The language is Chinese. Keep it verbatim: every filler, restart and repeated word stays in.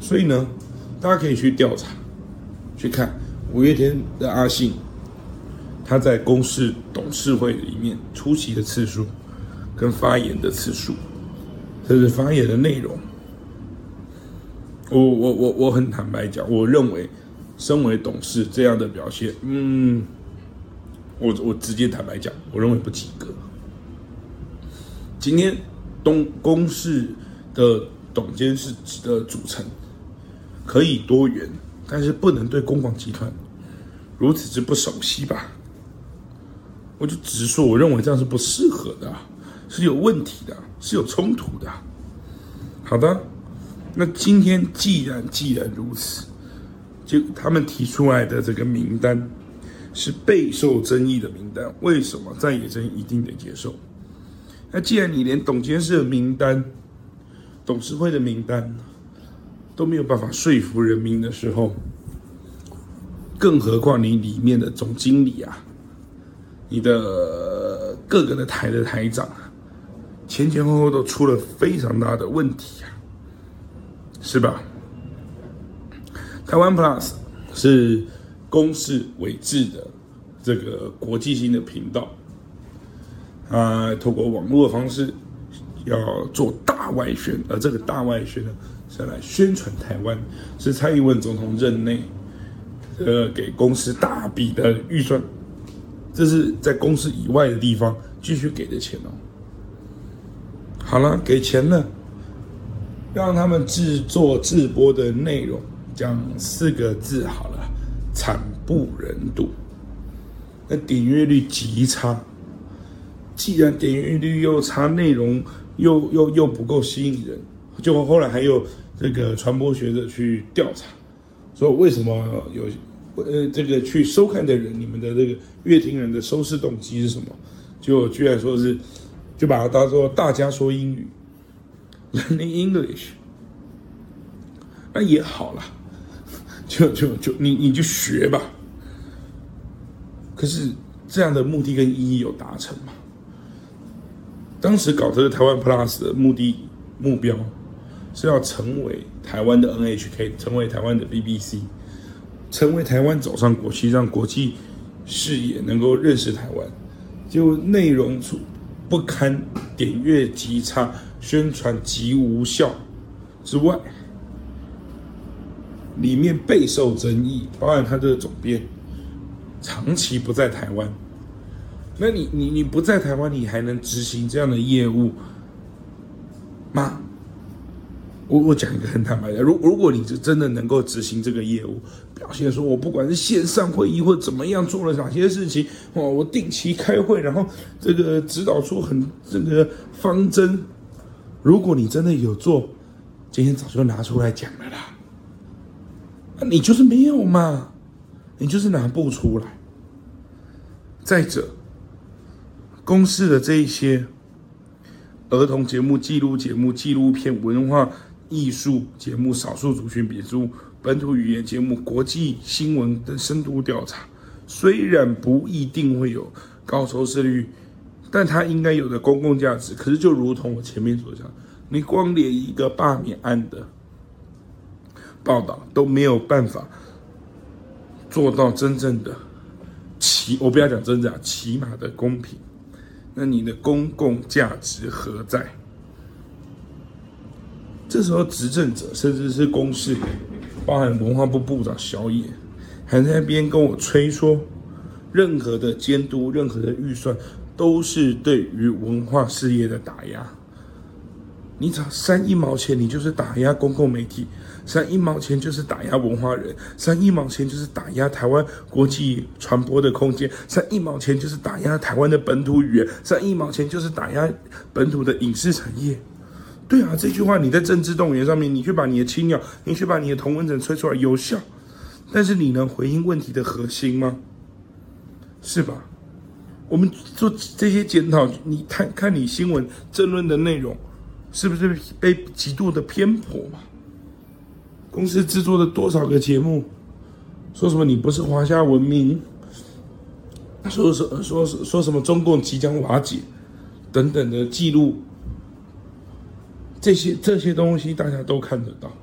所以呢，大家可以去调查，去看五月天的阿信，他在公视董事会里面出席的次数，跟发言的次数，这是发言的内容。我我我我很坦白讲，我认为身为董事这样的表现，嗯，我我直接坦白讲，我认为不及格。今天东公视的董监事的组成可以多元，但是不能对公广集团如此之不熟悉吧？我就直说，我认为这样是不适合的，是有问题的，是有冲突的。好的，那今天既然既然如此，就他们提出来的这个名单是备受争议的名单，为什么在野争议一定得接受？那既然你连董监事的名单、董事会的名单都没有办法说服人民的时候，更何况你里面的总经理啊，你的各个的台的台长啊，前前后后都出了非常大的问题啊，是吧？台湾 Plus 是公视委制的这个国际性的频道，啊，透过网络的方式要做大外宣，而这个大外宣呢，是来宣传台湾，是蔡英文总统任内，呃，给公司大笔的预算，这是在公司以外的地方继续给的钱哦。好了，给钱了，让他们制作制播的内容，讲四个字好了，惨不忍睹。那点阅率极差，既然点阅率又差，内容又又又不够吸引人，就后来还有这个传播学者去调查，说为什么有呃这个去收看的人，你们的这个乐听人的收视动机是什么？就居然说是，就把它当做大家说英语 ，learning English， 那也好啦，就就就你你就学吧。可是这样的目的跟意义有达成吗？当时搞这个台湾 Plus 的目的目标是要成为台湾的 N H K， 成为台湾的 B B C， 成为台湾走上国际，让国际视野能够认识台湾。就内容不堪，点阅极差，宣传极无效之外，里面备受争议，包含他的总编长期不在台湾。那你你你不在台湾，你还能执行这样的业务吗？我我讲一个很坦白的，如如果你是真的能够执行这个业务，表现说我不管是线上会议或怎么样做了哪些事情，哦，我定期开会，然后这个指导出很这个方针，如果你真的有做，今天早就拿出来讲了啦。啊，你就是没有嘛，你就是拿不出来。再者，公视的这一些儿童节目、纪录节目、纪录片、文化艺术节目、少数族群比数、本土语言节目、国际新闻的深度调查，虽然不一定会有高收视率，但它应该有的公共价值。可是就如同我前面所讲，你光连一个罢免案的报道都没有办法做到真正的起，我不要讲真正起码的公平，那你的公共价值何在？这时候执政者甚至是公视，包含文化部部长小野，还在那边跟我吹说，任何的监督、任何的预算都是对于文化事业的打压。你只要删一毛钱，你就是打压公共媒体；删一毛钱就是打压文化人；删一毛钱就是打压台湾国际传播的空间；删一毛钱就是打压台湾的本土语言；删一毛钱就是打压本土的影视产业。对啊，这句话你在政治动员上面，你去把你的青鸟，你去把你的同温层吹出来有效，但是你能回应问题的核心吗？是吧？我们做这些检讨，你看看你新闻政论的内容，是不是被极度的偏颇嘛？公司制作的多少个节目，说什么你不是华夏文明，说说说说什么中共即将瓦解，等等的记录，这些这些东西大家都看得到。